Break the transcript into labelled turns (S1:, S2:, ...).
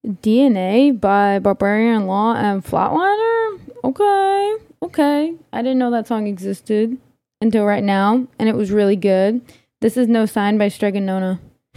S1: DNA by Barbarian Law and Flatliner? Okay. I didn't know that song existed until right now, and it was really good. This is No Sign by Stregonona.